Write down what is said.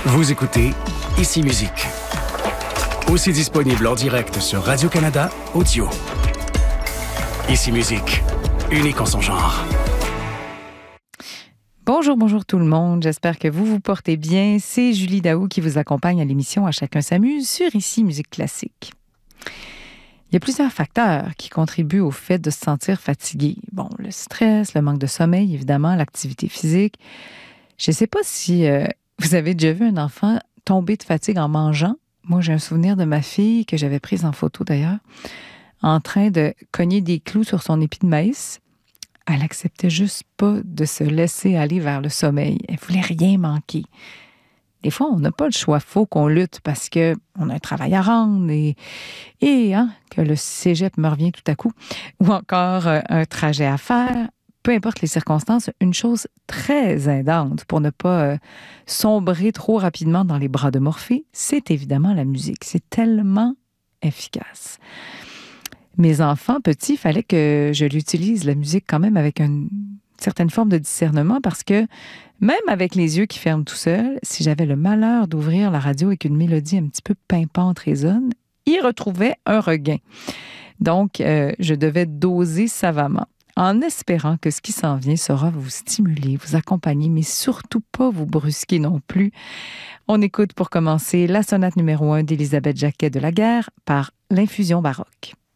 Vous écoutez Ici Musique. Aussi disponible en direct sur Radio-Canada Audio. Ici Musique, unique en son genre. Bonjour tout le monde. J'espère que vous vous portez bien. C'est Julie Daou qui vous accompagne à l'émission À chacun s'amuse sur Ici Musique classique. Il y a plusieurs facteurs qui contribuent au fait de se sentir fatigué. Bon, le stress, le manque de sommeil, évidemment, l'activité physique. Je ne sais pas si vous avez déjà vu un enfant tomber de fatigue en mangeant. Moi, j'ai un souvenir de ma fille, que j'avais prise en photo d'ailleurs, en train de cogner des clous sur son épi de maïs. Elle acceptait juste pas de se laisser aller vers le sommeil. Elle voulait rien manquer. Des fois, on n'a pas le choix. Faut qu'on lutte parce qu'on a un travail à rendre et que le cégep me revient tout à coup. Ou encore un trajet à faire. Peu importe les circonstances, une chose très aidante pour ne pas sombrer trop rapidement dans les bras de Morphée, c'est évidemment la musique. C'est tellement efficace. Mes enfants petits, il fallait que je l'utilise, la musique, quand même avec une certaine forme de discernement parce que même avec les yeux qui ferment tout seuls, si j'avais le malheur d'ouvrir la radio avec une mélodie un petit peu pimpante, résonne, ils retrouvaient un regain. Donc, je devais doser savamment en espérant que ce qui s'en vient saura vous stimuler, vous accompagner, mais surtout pas vous brusquer non plus. On écoute pour commencer la sonate numéro 1 d'Élisabeth Jacquet de Laguerre par l'Infusion baroque.